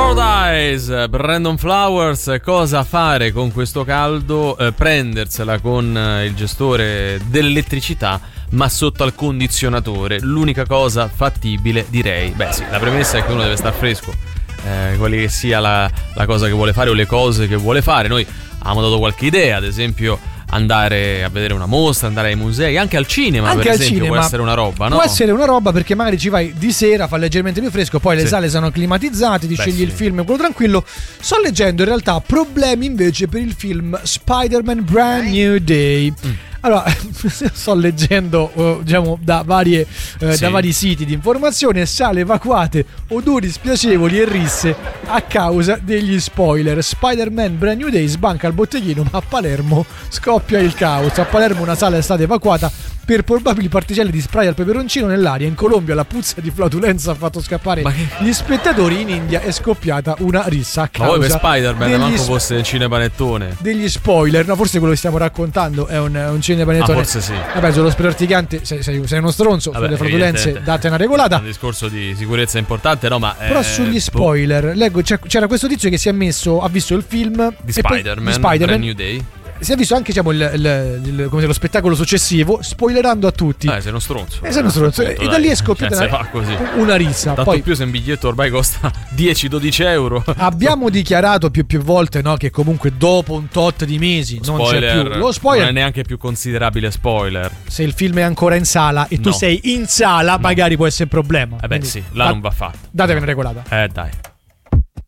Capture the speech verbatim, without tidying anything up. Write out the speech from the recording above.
Paradise, Brandon Flowers. Cosa fare con questo caldo? Eh, prendersela con eh, il gestore dell'elettricità, ma sotto al condizionatore. L'unica cosa fattibile, direi. Beh sì, la premessa è che uno deve star fresco, eh, quale che sia la, la cosa che vuole fare o le cose che vuole fare. Noi abbiamo dato qualche idea, ad esempio andare a vedere una mostra, andare ai musei, anche al cinema, anche per al esempio, cinema. può essere una roba, no? Può essere una roba, perché magari ci vai di sera, fa leggermente più fresco, poi le Sì. sale sono climatizzate, ti Beh, scegli sì. il film, quello tranquillo. Sto leggendo in realtà problemi invece per il film Spider-Man Brand New Day. Mm. Allora, sto leggendo uh, diciamo da varie uh, Sì. da vari siti di informazione, sale evacuate, odori spiacevoli e risse a causa degli spoiler. Spider-Man Brand New Day sbanca al botteghino, ma a Palermo scoppia il caos. A Palermo una sala è stata evacuata per probabili particelle di spray al peperoncino nell'aria. In Colombia la puzza di flatulenza ha fatto scappare Ma che- gli spettatori. In India è scoppiata una rissa a Ma poi per causa Spider-Man degli manco sp- fosse il cinepanettone. degli spoiler. No, forse quello che stiamo raccontando è un, un cinepanettone. Ah, forse sì. Vabbè, sullo spray sei, sei, sei uno stronzo. Vabbè, sulle flatulenze evidentemente. date una È regolata. un discorso di sicurezza importante, no? Ma Però eh, sugli boh, spoiler leggo, c'è- c'era questo tizio che si è messo, ha visto il film di e poi- Spider-Man, di Spider-Man, Brand New Day. si è visto anche diciamo, il, il- il- come dire, lo spettacolo successivo, spoilerando a tutti. Eh, sei uno stronzo. E sei uno stronzo. Appunto, E da dai. lì è scoppiata Cioè, se una, fa così. una rissa. Tanto Poi più se un biglietto ormai costa dieci dodici euro. abbiamo dichiarato più più volte, no, che comunque dopo un tot di mesi non c'è più lo spoiler. Non è neanche più considerabile spoiler. Se il film è ancora in sala e tu No. sei in sala, magari può essere un problema. Eh beh Quindi sì, là da- non va fatto. Datevi una regolata. Eh dai.